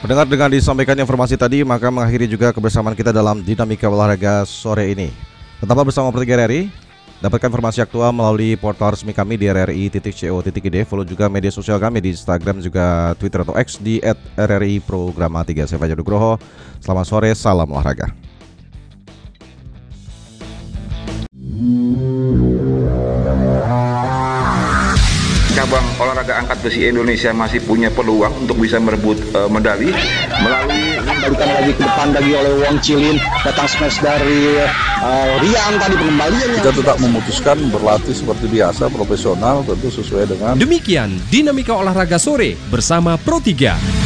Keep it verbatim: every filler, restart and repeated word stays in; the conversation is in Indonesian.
Mendengar dengan disampaikan informasi tadi, maka mengakhiri juga kebersamaan kita dalam Dinamika Olahraga sore ini. Tetaplah bersama Pro tiga R R I. Dapatkan informasi aktual melalui portal resmi kami di r r i titik co titik i d. Follow juga media sosial kami di Instagram, juga Twitter atau X di et r r i programa tiga. Saya Fajar Nugroho. Selamat sore, salam olahraga. Cabang olahraga angkat besi Indonesia masih punya peluang untuk bisa merebut uh, medali melalui balikan lagi ke depan lagi oleh Wong Chilin, datang smash dari uh, Rian tadi pengembaliannya. Kita tetap memutuskan berlatih seperti biasa, profesional, tentu sesuai dengan. Demikian Dinamika Olahraga sore bersama Pro tiga.